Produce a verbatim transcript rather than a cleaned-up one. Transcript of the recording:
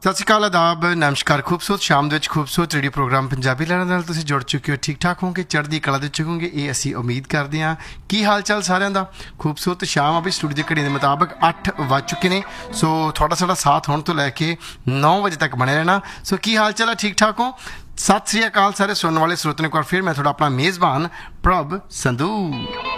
ਸਤਿ ਸ਼੍ਰੀ ਅਕਾਲ, ਆਦਾਬ, ਨਮਸਕਾਰ। ਖੂਬਸੂਰਤ ਸ਼ਾਮ ਦੇ ਵਿੱਚ ਖੂਬਸੂਰਤ ਰੇਡੀਓ ਪ੍ਰੋਗਰਾਮ ਪੰਜਾਬੀ ਲਹਿਰਾਂ ਨਾਲ ਤੁਸੀਂ ਜੁੜ ਚੁੱਕੇ ਹੋ। ਠੀਕ ਠਾਕ ਹੋਗੇ, ਚੜ੍ਹਦੀ ਕਲਾ ਦੇ ਵਿੱਚ ਹੋਗੇ, ਇਹ ਅਸੀਂ ਉਮੀਦ ਕਰਦੇ ਹਾਂ। ਕੀ ਹਾਲ ਚਾਲ ਸਾਰਿਆਂ ਦਾ? ਖੂਬਸੂਰਤ ਸ਼ਾਮ ਆ ਵੀ ਸਟੂਡੀਓ ਦੀ ਘੜੀ ਦੇ ਮੁਤਾਬਕ ਅੱਠ ਵੱਜ ਚੁੱਕੇ ਨੇ। ਸੋ ਤੁਹਾਡਾ ਸਾਡਾ ਸਾਥ ਹੁਣ ਤੋਂ ਲੈ ਕੇ ਨੌ ਵਜੇ ਤੱਕ ਬਣੇ ਰਹਿਣਾ। ਸੋ ਕੀ ਹਾਲ ਚਾਲ ਆ? ਠੀਕ ਠਾਕ ਹੋ? ਸਤਿ ਸ਼੍ਰੀ ਅਕਾਲ ਸਾਰੇ ਸੁਣਨ ਵਾਲੇ ਸਰੋਤਿਆਂ ਨੂੰ। ਇੱਕ ਵਾਰ ਫਿਰ ਮੈਂ ਤੁਹਾਡਾ ਆਪਣਾ ਮੇਜ਼ਬਾਨ ਪ੍ਰਭ ਸੰਧੂ।